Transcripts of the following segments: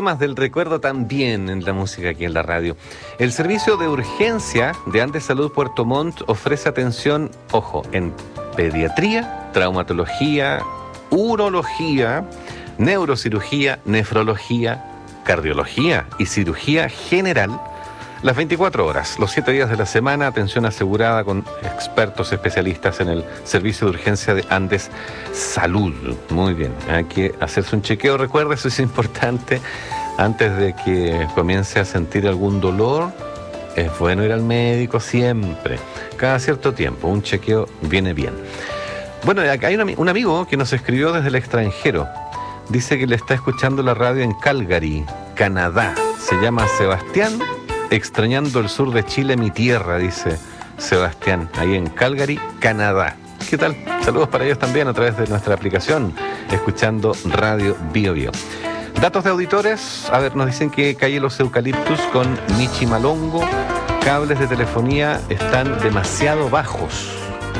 aromas del recuerdo también en la música aquí en la radio. El servicio de urgencia de Andes Salud Puerto Montt ofrece atención, ojo, en pediatría, traumatología, urología, neurocirugía, nefrología, cardiología y cirugía general. Las 24 horas, los 7 días de la semana, atención asegurada con expertos especialistas en el servicio de urgencia de Andes Salud. Muy bien, hay que hacerse un chequeo, recuerda, eso es importante. Antes de que comience a sentir algún dolor, es bueno ir al médico siempre, cada cierto tiempo, un chequeo viene bien. Bueno, hay un amigo que nos escribió desde el extranjero. Dice que le está escuchando la radio en Calgary, Canadá. Se llama Sebastián. Extrañando el sur de Chile, mi tierra, dice Sebastián, ahí en Calgary, Canadá. ¿Qué tal? Saludos para ellos también a través de nuestra aplicación, escuchando Radio Bio Bio. Datos de auditores, a ver, nos dicen que calle Los Eucaliptus con Michimalongo, cables de telefonía están demasiado bajos.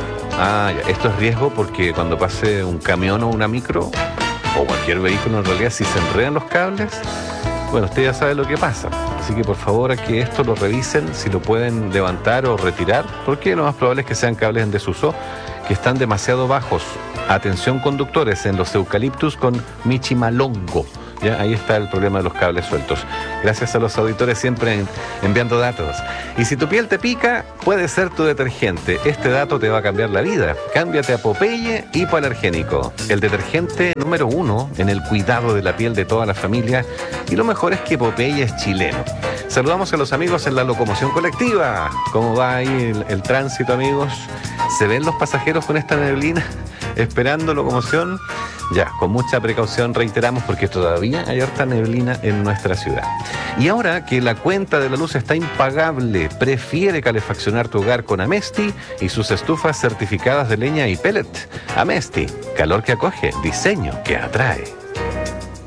Ah, ya, esto es riesgo porque cuando pase un camión o una micro, o cualquier vehículo en realidad, si se enredan los cables, bueno, usted ya sabe lo que pasa. Así que por favor a que esto lo revisen, si lo pueden levantar o retirar, porque lo más probable es que sean cables en desuso, que están demasiado bajos. Atención conductores en Los Eucaliptus con Michimalongo. Ya, ahí está el problema de los cables sueltos. Gracias a los auditores siempre enviando datos. Y si tu piel te pica, puede ser tu detergente. Este dato te va a cambiar la vida. Cámbiate a Popeye Hipoalergénico, el detergente número 1 en el cuidado de la piel de toda la familia. Y lo mejor es que Popeye es chileno. Saludamos a los amigos en la locomoción colectiva. ¿Cómo va ahí el tránsito, amigos? ¿Se ven los pasajeros con esta neblina esperando locomoción? Ya, con mucha precaución reiteramos porque todavía hay harta neblina en nuestra ciudad. Y ahora que la cuenta de la luz está impagable, prefiere calefaccionar tu hogar con Amesti y sus estufas certificadas de leña y pellet. Amesti, calor que acoge, diseño que atrae.